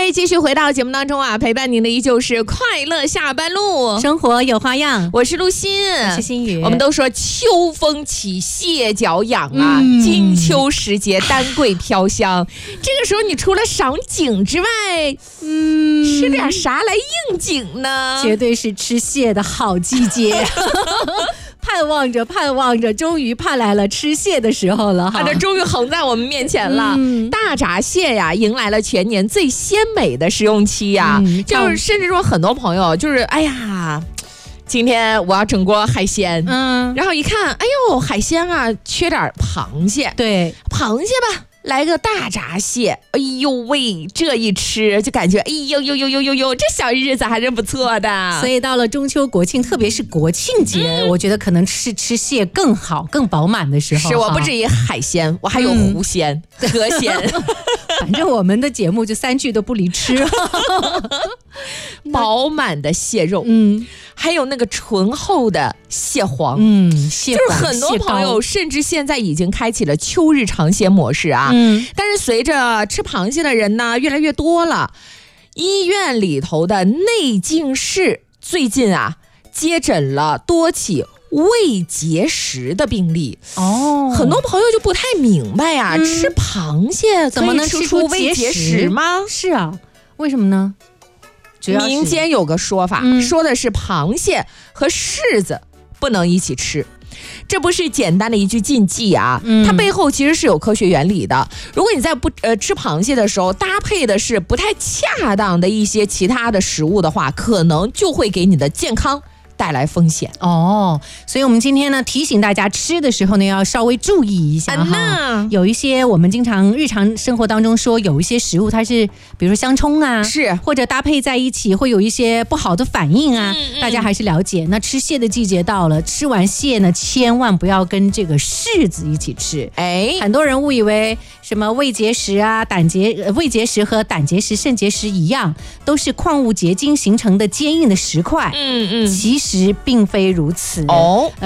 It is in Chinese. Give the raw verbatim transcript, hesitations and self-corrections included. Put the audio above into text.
OK， 继续回到节目当中啊，陪伴您的依旧是快乐下班路， 生活有花样。 我是陆欣， 我是心雨。 我们都说秋风起，蟹脚痒啊，嗯、金秋时节，丹桂飘香。这个时候，你除了赏景之外，嗯，吃点啥来应景呢？ 绝对是吃蟹的好季节。盼望着盼望着，终于盼来了吃蟹的时候了哈！ 这终于横在我们面前了。嗯、大闸蟹呀，迎来了全年最鲜美的食用期呀！嗯、就是甚至说，很多朋友就是哎呀，今天我要整锅海鲜，嗯，然后一看，哎呦，海鲜啊，缺点螃蟹， 对， 螃蟹吧。来个大闸蟹，哎呦喂，这一吃就感觉，哎呦呦呦呦呦呦，这小日子还是不错的。 所以到了中秋国庆，特别是国庆节，嗯、我觉得可能是吃蟹更好、更饱满的时候。 是我不止于海鲜，我还有湖鲜、嗯、河鲜。 反正我们的节目就三句都不离吃。 饱满的蟹肉，嗯，还有那个醇厚的蟹黄， 嗯，蟹就是很多朋友甚至现在已经开启了秋日尝鲜模式啊。嗯，但是随着吃螃蟹的人呢越来越多了，医院里头的内镜室最近啊接诊了多起胃结石的病例。哦，很多朋友就不太明白啊，嗯、吃螃蟹怎么能吃出胃结石吗？ 是啊，为什么呢？ 民间有个说法，嗯、说的是螃蟹和柿子不能一起吃。这不是简单的一句禁忌啊，嗯、它背后其实是有科学原理的。如果你在不呃吃螃蟹的时候搭配的是不太恰当的一些其他的食物的话，可能就会给你的健康带来风险哦。所以我们今天呢提醒大家吃的时候呢要稍微注意一下哈、啊。有一些我们经常日常生活当中说有一些食物它是比如说相冲啊， 是或者搭配在一起会有一些不好的反应啊，嗯嗯大家还是了解。那吃蟹的季节到了，吃完蟹呢千万不要跟这个柿子一起吃。哎，很多人误以为什么胃结石啊、胆结胃结石和胆结石、肾结石一样，都是矿物结晶形成的坚硬的石块。嗯嗯，其实并非如此哦。